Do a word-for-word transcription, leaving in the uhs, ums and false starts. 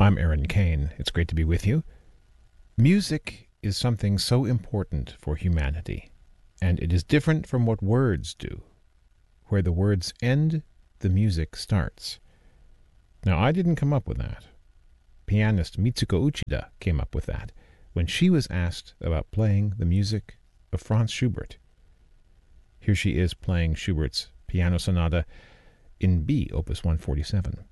I'm Aaron Kane. It's great to be with you. Music is something so important for humanity, and it is different from what words do. Where the words end, the music starts. Now, I didn't come up with that. Pianist Mitsuko Uchida came up with that when she was asked about playing the music of Franz Schubert. Here she is playing Schubert's Piano Sonata in B, Opus one forty-seven.